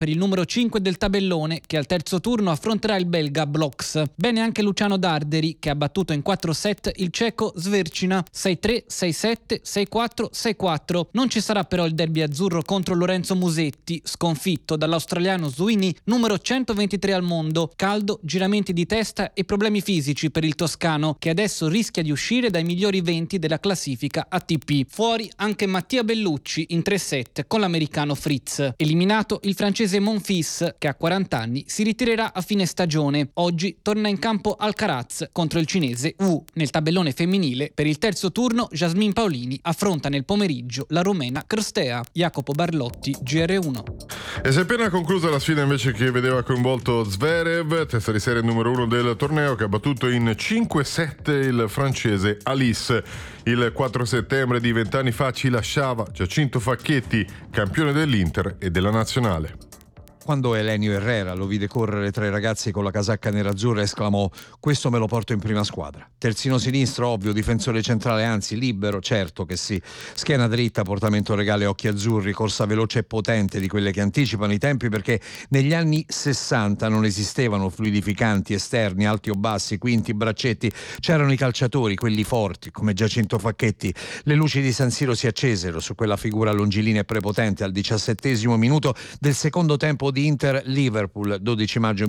per il numero 5 del tabellone, che al terzo turno affronterà il belga Bloks. Bene anche Luciano Darderi, che ha battuto in 4 set il ceco Svercina 6-3, 6-7, 6-4, 6-4. Non ci sarà però il derby azzurro contro Lorenzo Musetti, sconfitto dall'australiano Sweeney, numero 123 al mondo. Caldo, giramenti di testa e problemi fisici per il toscano, che adesso rischia di uscire dai migliori 20 della classifica ATP. Fuori anche Mattia Bellucci in 3 set con l'americano Fritz. Eliminato il francese Monfils, che a 40 anni si ritirerà a fine stagione. Oggi torna in campo Alcaraz contro il cinese Wu. Nel tabellone femminile, per il terzo turno, Jasmine Paolini affronta nel pomeriggio la rumena Crstea. Jacopo Barlotti, GR1. E si è appena conclusa la sfida invece che vedeva coinvolto Zverev, testa di serie numero 1 del torneo, che ha battuto in 5-7 il francese Alice. Il 4 settembre di 20 anni fa ci lasciava Giacinto Facchetti, campione dell'Inter e della Nazionale. Quando Elenio Herrera lo vide correre tra i ragazzi con la casacca nerazzurra, esclamò: questo me lo porto in prima squadra. Terzino sinistro, ovvio, difensore centrale, anzi libero, certo che sì. Schiena dritta, portamento regale, occhi azzurri, corsa veloce e potente, di quelle che anticipano i tempi, perché negli anni 60 non esistevano fluidificanti esterni, alti o bassi, quinti, braccetti. C'erano i calciatori, quelli forti, come Giacinto Facchetti. Le luci di San Siro si accesero su quella figura longilinea e prepotente al 17° minuto del secondo tempo di Inter-Liverpool, 12 maggio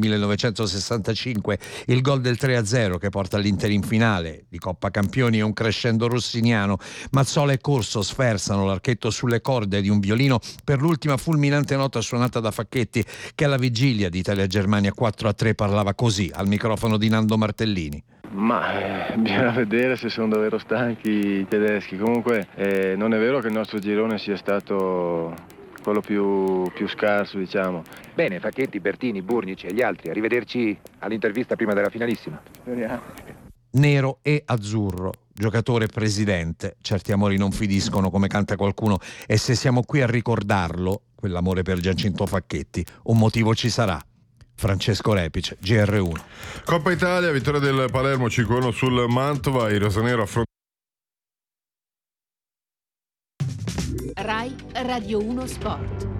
1965, il gol del 3-0 che porta l'Inter in finale di Coppa Campioni è un crescendo rossiniano. Mazzola e Corso sferzano l'archetto sulle corde di un violino per l'ultima fulminante nota suonata da Facchetti, che alla vigilia di Italia-Germania 4-3 parlava così al microfono di Nando Martellini. Ma bisogna vedere se sono davvero stanchi i tedeschi. Comunque non è vero che il nostro girone sia stato quello più scarso, diciamo. Bene, Facchetti, Bertini, Burnici e gli altri, arrivederci all'intervista prima della finalissima. Speriamo. Nero e azzurro, giocatore e presidente, certi amori non finiscono, come canta qualcuno, e se siamo qui a ricordarlo, quell'amore per Giacinto Facchetti, un motivo ci sarà. Francesco Repice, GR1. Coppa Italia, vittoria del Palermo 5-1 sul Mantova, i rosanero affrontano Rai Radio 1 Sport.